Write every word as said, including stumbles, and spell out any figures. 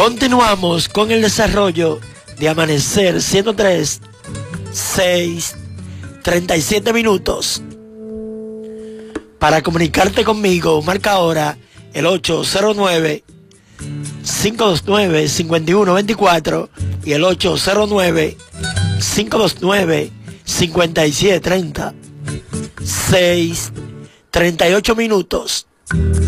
Continuamos con el desarrollo de Amanecer ciento tres, seis, treinta y siete minutos. Para comunicarte conmigo, marca ahora el ocho cero nueve, cinco dos nueve, cinco uno dos cuatro y el ocho cero nueve, cinco dos nueve, cinco siete tres cero. seis, treinta y ocho minutos.